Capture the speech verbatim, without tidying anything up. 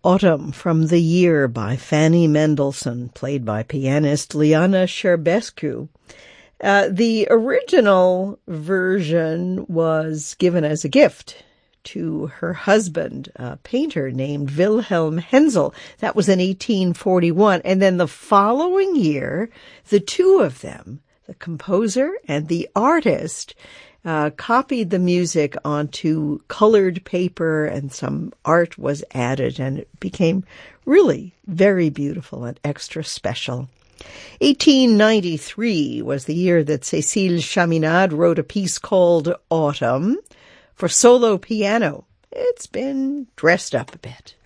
Autumn from the Year by Fanny Mendelssohn, played by pianist Liana Sherbescu. Uh, the original version was given as a gift to her husband, a painter named Wilhelm Hensel. That was in eighteen forty-one. And then the following year, the two of them, the composer and the artist, uh, copied the music onto colored paper, and some art was added, and it became really very beautiful and extra special. eighteen ninety-three was the year that Cécile Chaminade wrote a piece called Autumn for solo piano. It's been dressed up a bit.